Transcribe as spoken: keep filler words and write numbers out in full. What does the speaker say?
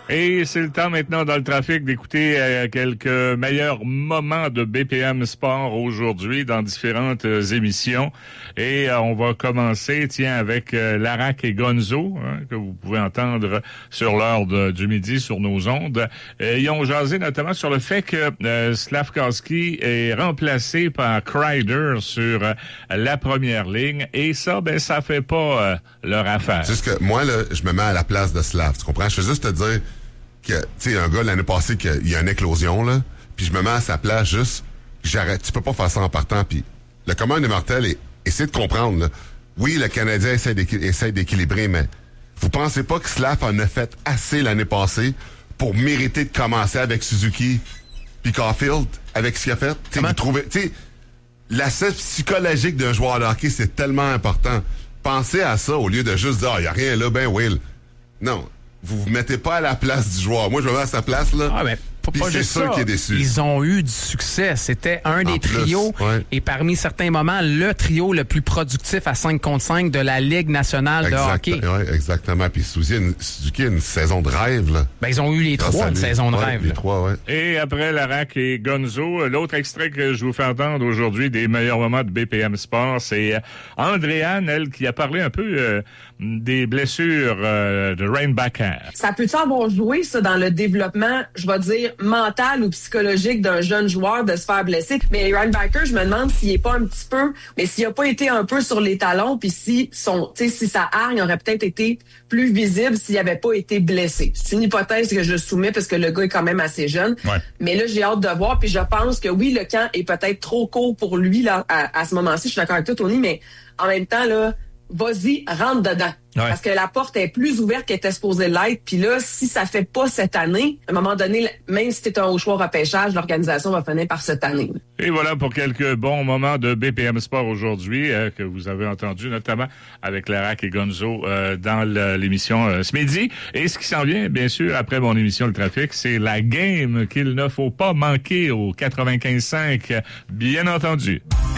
Et c'est le temps maintenant dans le trafic d'écouter euh, quelques meilleurs moments de B P M Sport aujourd'hui dans différentes euh, émissions. Et euh, on va commencer, tiens, avec euh, Larac et Gonzo, hein, que vous pouvez entendre sur l'heure de, du midi sur nos ondes. Euh, ils ont jasé notamment sur le fait que euh, Slafkowski est remplacé par Kreider sur euh, la première ligne. Et ça, ben ça fait pas euh, leur affaire. C'est juste que moi, là, je me mets à la place de Slav, tu comprends? Je veux juste te dire que, tu sais, un gars l'année passée, qu'il y a une éclosion, là, puis je me mets à sa place juste, j'arrête, tu peux pas faire ça en partant, puis le commun des mortels, est, essaie de comprendre, là. Oui, le Canadien essaie, d'équi- essaie d'équilibrer, mais vous pensez pas que Slav en a fait assez l'année passée pour mériter de commencer avec Suzuki puis Caulfield, avec ce qu'il a fait? Tu sais, vous trouvez, tu sais, l'aspect psychologique d'un joueur de hockey, c'est tellement important. Pensez à ça au lieu de juste dire, ah, y a rien là, ben Will. Non. Vous vous mettez pas à la place du joueur. Moi, je me mets à sa place, là. Ah, mais pas, Puis pas c'est juste sûr ça. qu'il est déçu. Ils ont eu du succès. C'était un des En plus, trios ouais. et parmi certains moments, le trio le plus productif à cinq contre cinq de la Ligue nationale Exact, de hockey. Ouais, exactement. Puis Suzuki a une, Suzuki a une saison de rêve, là. Ben, ils ont eu les Grâce trois à une lui. saison de Ouais, rêve. Les là. trois, ouais. Et après Larac et Gonzo, l'autre extrait que je vous fais entendre aujourd'hui des meilleurs moments de B P M Sport, c'est Andréane, elle, qui a parlé un peu euh, des blessures euh, de Rainbacker. Ça peut-tu avoir joué, ça, dans le développement, je vais dire, mental ou psychologique d'un jeune joueur de se faire blesser? Mais Rainbacker, je me demande s'il est pas un petit peu, mais s'il a pas été un peu sur les talons, puis si son, tu sais, si sa hargne aurait peut-être été plus visible s'il avait pas été blessé. C'est une hypothèse que je soumets parce que le gars est quand même assez jeune. Ouais. Mais là, j'ai hâte de voir, puis je pense que oui, le camp est peut-être trop court pour lui, là, à, à ce moment-ci. Je suis d'accord avec toi, Tony, mais en même temps, là, vas-y, rentre dedans. Ouais. Parce que la porte est plus ouverte qu'elle était supposée l'être. Puis là, si ça fait pas cette année, à un moment donné, même si t'es un haut choix repêchage, l'organisation va finir par se tanner. Et voilà pour quelques bons moments de B P M Sport aujourd'hui euh, que vous avez entendu, notamment avec Larac et Gonzo euh, dans le, l'émission euh, ce midi. Et ce qui s'en vient, bien sûr, après mon émission Le Trafic, c'est la game qu'il ne faut pas manquer au quatre-vingt-quinze cinq, bien entendu.